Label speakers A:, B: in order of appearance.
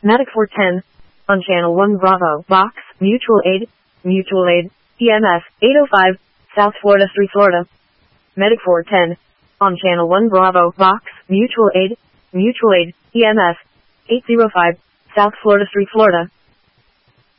A: Medic 410. On Channel 1 Bravo, Box, Mutual Aid, EMS, 805, South Florida 3 Florida. Medic 410. On Channel 1 Bravo, Box, Mutual Aid, EMS, 805, South Florida 3 Florida.